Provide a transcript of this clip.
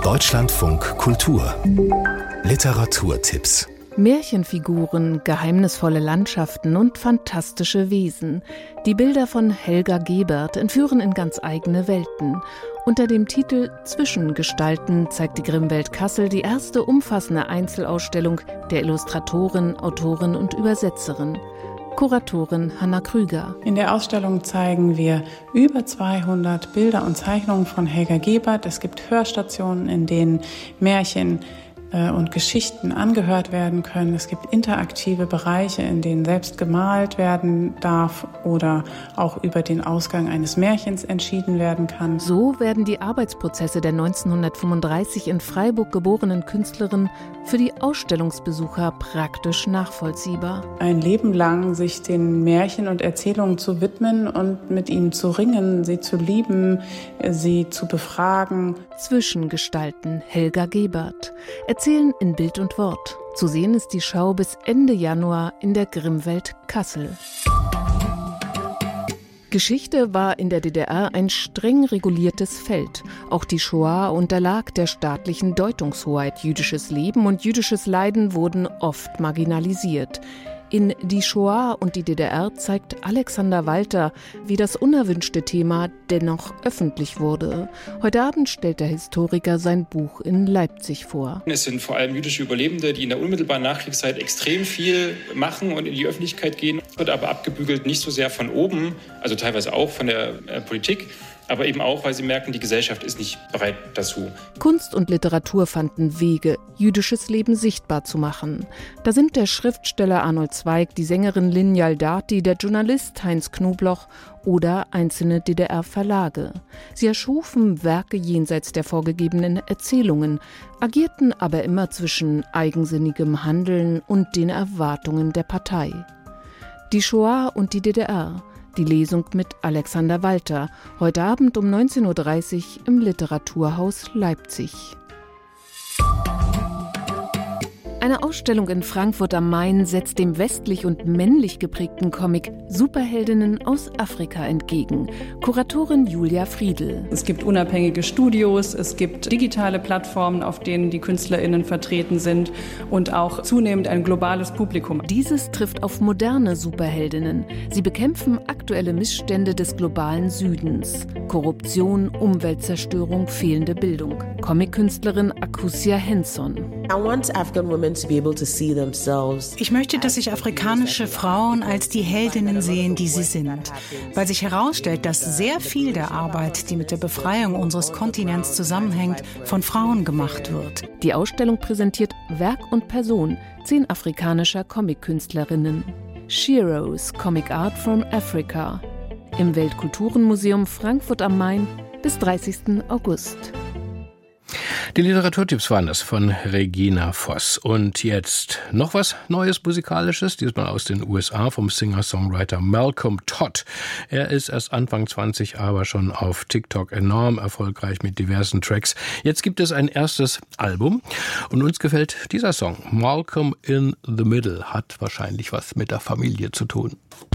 Deutschlandfunk Kultur Literaturtipps. Märchenfiguren, geheimnisvolle Landschaften und fantastische Wesen. Die Bilder von Helga Gebert entführen in ganz eigene Welten. Unter dem Titel Zwischengestalten zeigt die Grimmwelt Kassel die erste umfassende Einzelausstellung der Illustratorin, Autorin und Übersetzerin. Kuratorin Hanna Krüger. In der Ausstellung zeigen wir über 200 Bilder und Zeichnungen von Helga Gebert. Es gibt Hörstationen, in denen Märchen und Geschichten angehört werden können. Es gibt interaktive Bereiche, in denen selbst gemalt werden darf oder auch über den Ausgang eines Märchens entschieden werden kann. So werden die Arbeitsprozesse der 1935 in Freiburg geborenen Künstlerin für die Ausstellungsbesucher praktisch nachvollziehbar. Ein Leben lang sich den Märchen und Erzählungen zu widmen und mit ihnen zu ringen, sie zu lieben, sie zu befragen. Zwischengestalten Helga Gebert. Erzählen in Bild und Wort. Zu sehen ist die Schau bis Ende Januar in der Grimmwelt Kassel. Geschichte war in der DDR ein streng reguliertes Feld. Auch die Shoah unterlag der staatlichen Deutungshoheit. Jüdisches Leben und jüdisches Leiden wurden oft marginalisiert. In Die Shoah und die DDR zeigt Alexander Walter, wie das unerwünschte Thema dennoch öffentlich wurde. Heute Abend stellt der Historiker sein Buch in Leipzig vor. Es sind vor allem jüdische Überlebende, die in der unmittelbaren Nachkriegszeit extrem viel machen und in die Öffentlichkeit gehen. Wird aber abgebügelt nicht so sehr von oben, also teilweise auch von der Politik, aber eben auch, weil sie merken, die Gesellschaft ist nicht bereit dazu. Kunst und Literatur fanden Wege, jüdisches Leben sichtbar zu machen. Da sind der Schriftsteller Arnold Zweig, die Sängerin Linjal Dati, der Journalist Heinz Knobloch oder einzelne DDR-Verlage. Sie erschufen Werke jenseits der vorgegebenen Erzählungen, agierten aber immer zwischen eigensinnigem Handeln und den Erwartungen der Partei. Die Shoah und die DDR. Die Lesung mit Alexander Walter, heute Abend um 19.30 Uhr im Literaturhaus Leipzig. Eine Ausstellung in Frankfurt am Main setzt dem westlich und männlich geprägten Comic Superheldinnen aus Afrika entgegen. Kuratorin Julia Friedl. Es gibt unabhängige Studios, es gibt digitale Plattformen, auf denen die KünstlerInnen vertreten sind und auch zunehmend ein globales Publikum. Dieses trifft auf moderne Superheldinnen. Sie bekämpfen aktuelle Missstände des globalen Südens. Korruption, Umweltzerstörung, fehlende Bildung. Comic-Künstlerin Akusia Henson. Ich möchte, dass sich afrikanische Frauen als die Heldinnen sehen, die sie sind, weil sich herausstellt, dass sehr viel der Arbeit, die mit der Befreiung unseres Kontinents zusammenhängt, von Frauen gemacht wird. Die Ausstellung präsentiert Werk und Person 10 afrikanischer Comic-Künstlerinnen. Sheroes, Comic Art from Africa. Im Weltkulturenmuseum Frankfurt am Main bis 30. August. Die Literaturtipps waren das von Regina Voss. Und jetzt noch was Neues Musikalisches, diesmal aus den USA vom Singer-Songwriter Malcolm Todd. Er ist erst Anfang 20, aber schon auf TikTok enorm erfolgreich mit diversen Tracks. Jetzt gibt es ein erstes Album und uns gefällt dieser Song. Malcolm in the Middle hat wahrscheinlich was mit der Familie zu tun.